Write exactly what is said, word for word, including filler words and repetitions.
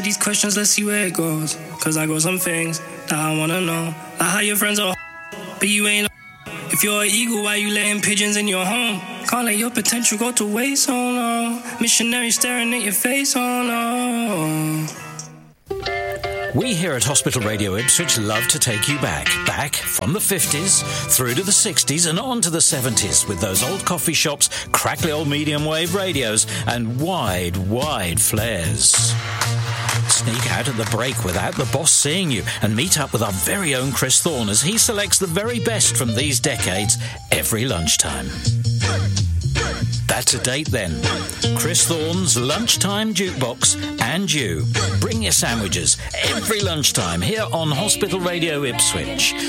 These questions, let's see where it goes. Cause I got some things that I wanna know. Like how your friends are, but you ain't. If you're an eagle, why you letting pigeons in your home? Can't let your potential go to waste, oh no. Missionary staring at your face, oh no. We here at Hospital Radio Ipswich love to take you back. Back from the fifties, through to the sixties and on to the seventies with those old coffee shops, crackly old medium wave radios and wide, wide flares. Sneak out at the break without the boss seeing you and meet up with our very own Chris Thorne as he selects the very best from these decades every lunchtime. That's a date then. Chris Thorne's Lunchtime Jukebox and you. Bring your sandwiches every lunchtime here on Hospital Radio Ipswich.